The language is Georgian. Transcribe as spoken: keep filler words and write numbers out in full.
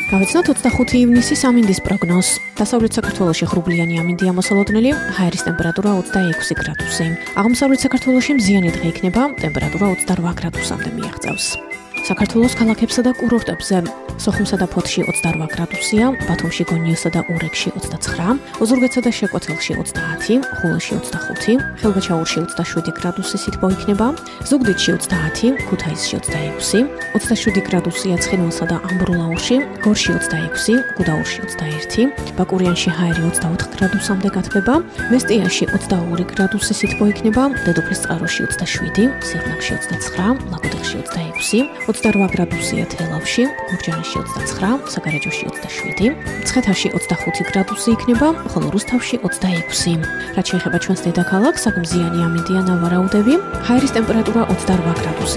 გავიცნოთ ოცდახუთი ივნისი სამინდის პროგნოზს. დასავლეთ საქართველოში ღრუბლიანი ამინდია მოსალოდნელი, ჰაერის ტემპერატურა ოცდაექვსი გრადუსი. აღმოსავლეთ საქართველოში მზიანი დღე იქნება, ტემპერატურა ოცდარვა გრადუსამდე მიაღწევს. საქართველოს ქალაქებსა და კურორტებზე სოხუმსა და ფოთში ოცდარვა გრადუსია, ბათუმში, გონიოსა და ურეკში ოცდაცხრა, ოზურგეთსა და შეკვეთილში ოცდაათი, ხულოში ოცდახუთი, ხილვაჩაურში ოცდაშვიდი გრადუსი სითბო იქნება, ზუგდიდში ოცდაათი, ქუთაისში ოცდაექვსი, ოცდაშვიდი გრადუსია ცხინვალსა და ამბროლაურში, გორში ოცდაექვსი, გუდაურში ოცდაერთი, ბაკურიანში ჰაერი ოცდაოთხ გრადუსამდე გათბება, მესტიაში ოცდაორი გრადუსი სითბო იქნება, დედოფლის წყაროში ოცდაშვიდი, სიღნაღში ოცდაცხრა, ლაგოდეხში ოცდაექვსი, ოცდარვა გრადუსია თელავში, გურჯაანში ოცდაცხრა, საგარეჯოში ოცდაშვიდი, მცხეთაში ოცდახუთი გრადუსი იქნება, ხოლო რუსთავში ოცდაექვსი. რაც შეეხება ჩვენს დედაქალაქს, აქ მზიანი ამინდია ნავარაუდები, ჰაერის ტემპერატურა ოცდარვა გრადუსი.